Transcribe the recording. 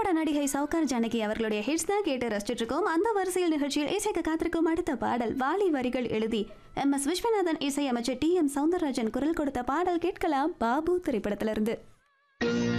திரைப்பட நடிகை சௌகார் ஜானகி அவர்களுடைய ஹிட்ஸ் தான் கேட்டு ரசிச்சிட்டு இருக்கோம். அந்த வரிசையில் நிகழ்ச்சியில் இசைக்க காத்திருக்கும் அடுத்த பாடல் வாலி வரிகள் எழுதி MS விஸ்வநாதன் இசையமைச்சர் TM சௌந்தரராஜன் குரல் கொடுத்த பாடல் கேட்கலாம். பாபு திரைப்படத்திலிருந்து.